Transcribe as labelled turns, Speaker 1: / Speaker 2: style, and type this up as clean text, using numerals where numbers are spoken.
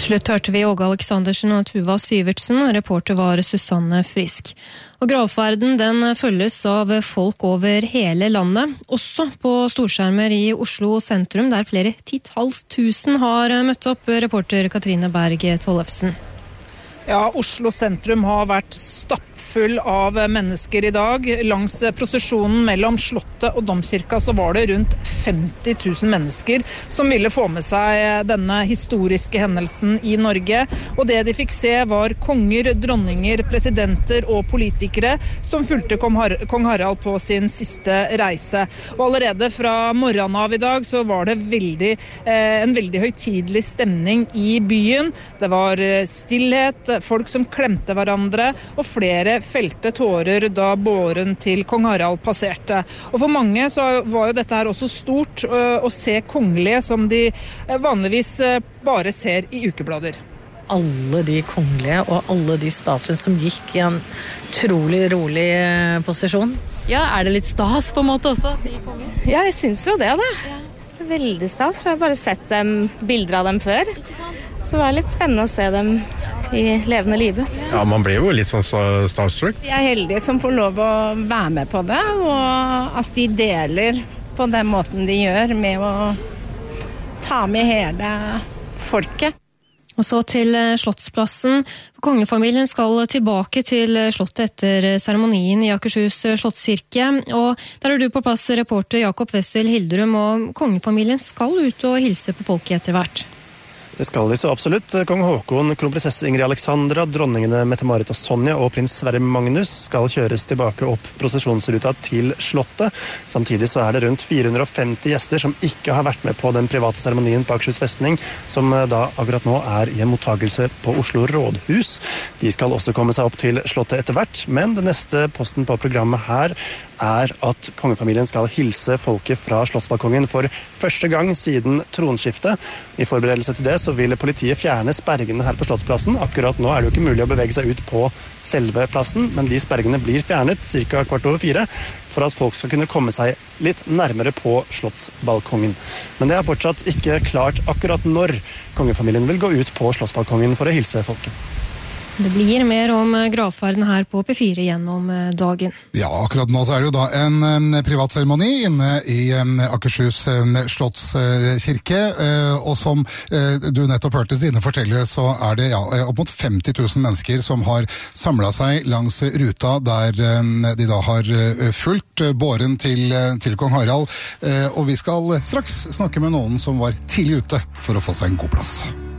Speaker 1: Til slutt hørte vi Åge Aleksandersen og Tuva Syvertsen, og reporter var Susanne Frisk. Og gravferden den følges av folk over hele landet, også på storskjermer i Oslo sentrum, der flere 10.000 har møtt opp, reporter Katrine Berg Tollefsen.
Speaker 2: Ja, Oslo sentrum har vært stappfull av mennesker i dag. Langs prosesjonen mellom Slottet og Domkirka så var det rundt 50 000 mennesker som ville få med seg denne historiske hendelsen i Norge. Og det de fikk se var konger, dronninger, presidenter og politikere som fulgte kong Harald på sin siste reise. Og allerede fra morgenen av i dag så var det en veldig høytidelig stemning i byen. Det var stillhet, folk som klemte hverandre, og flere felte tårer da båren til kong Harald passerte. Og for mange så var jo dette her også stort å se kongelige som de vanligvis bare ser i ukeblader.
Speaker 3: Alle de kongelige og alle de statsmenn som gikk i en utrolig rolig posisjon.
Speaker 4: Ja, er det litt stas på en måte også?
Speaker 5: Ja, jeg synes jo det da. Det er veldig stas, for jeg har bare sett bilder av dem før. Så det var litt spennende å se dem i levende livet.
Speaker 6: Ja, man blir jo litt sånn starstruck.
Speaker 7: Jeg er heldig som får lov å være med på det, og at de deler på den måten de gjør med å ta med hele folket.
Speaker 1: Og så til Slottsplassen. Kongefamilien skal tilbake til Slottet etter seremonien i Akershus Slottskirke. Og der er du på plass, reporter Jakob Wessel Hilderum, og kongefamilien skal ut og hilse på folket etter hvert.
Speaker 8: Det skal de så absolutt. Kong Håkon, kronprinsesse Ingrid Alexandra, dronningene Mette-Marit og Sonja og prins Sverre Magnus skal kjøres tilbake opp prosesjonsruta til Slottet. Samtidig så er det rundt 450 gjester som ikke har vært med på den private seremonien på Akershus festning, som da akkurat nå er i en mottagelse på Oslo rådhus. De skal også komme seg opp til Slottet etter hvert, men den neste posten på programmet her er at kongefamilien skal hilse folket fra Slottsbalkongen for første gang siden tronskiftet. I forberedelse til det så vil politiet fjerne sperringene her på Slottsplassen. Akkurat nå er det jo ikke mulig å bevege seg ut på selve plassen, men de sperringene blir fjernet ca. 4:15 for at folk skal kunne komme seg litt nærmere på Slottsbalkongen. Men det er fortsatt ikke klart akkurat når kongefamilien vil gå ut på Slottsbalkongen for å hilse folket.
Speaker 1: Det blir mer om gravferden her på P4 gjennom dagen.
Speaker 9: Ja, akkurat nå så er det jo da en privat seremoni inne i Akershus Slottskirke, og som du nettopp hørte Stine fortelle, så er det opp mot 50 000 mennesker som har samlet seg langs ruta der de da har fulgt båren til kong Harald, og vi skal straks snakke med noen som var tidlig ute for å få seg en god plass.